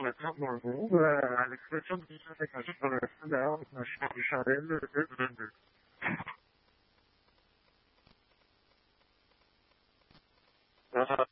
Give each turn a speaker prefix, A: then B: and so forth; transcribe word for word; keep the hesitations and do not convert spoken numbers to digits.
A: maintenant dans le monde, euh, l'expression de l'Union technologique dans le d'ailleurs, une machine à Richardel, le vingt-deux. Euh,